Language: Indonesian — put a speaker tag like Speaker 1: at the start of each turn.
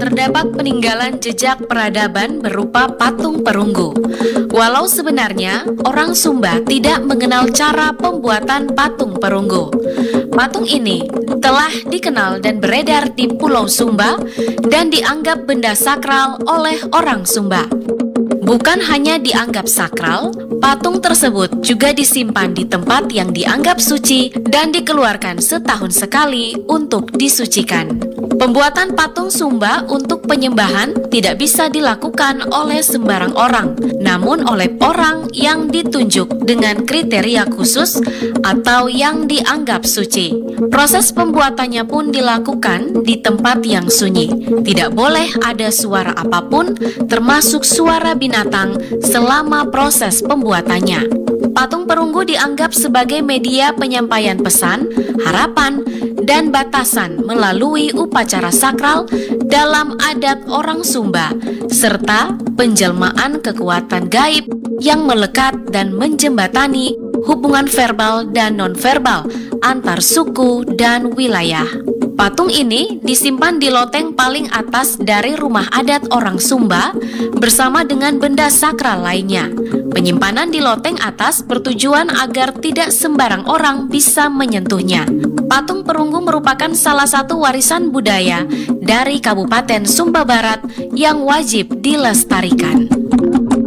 Speaker 1: terdapat peninggalan jejak peradaban berupa patung perunggu. Walau sebenarnya orang Sumba tidak mengenal cara pembuatan patung perunggu. Patung ini telah dikenal dan beredar di Pulau Sumba dan dianggap benda sakral oleh orang Sumba. Bukan hanya dianggap sakral, patung tersebut juga disimpan di tempat yang dianggap suci dan dikeluarkan setahun sekali untuk disucikan. Pembuatan patung Sumba untuk penyembahan tidak bisa dilakukan oleh sembarang orang, namun oleh orang yang ditunjuk dengan kriteria khusus atau yang dianggap suci. Proses pembuatannya pun dilakukan di tempat yang sunyi. Tidak boleh ada suara apapun, termasuk suara binatang, selama proses pembuatannya. Patung perunggu dianggap sebagai media penyampaian pesan, harapan, dan batasan melalui upacara sakral dalam adat orang Sumba, serta penjelmaan kekuatan gaib yang melekat dan menjembatani hubungan verbal dan nonverbal antar suku dan wilayah. Patung ini disimpan di loteng paling atas dari rumah adat orang Sumba bersama dengan benda sakral lainnya. Penyimpanan di loteng atas bertujuan agar tidak sembarang orang bisa menyentuhnya. Patung perunggu merupakan salah satu warisan budaya dari Kabupaten Sumba Barat yang wajib dilestarikan.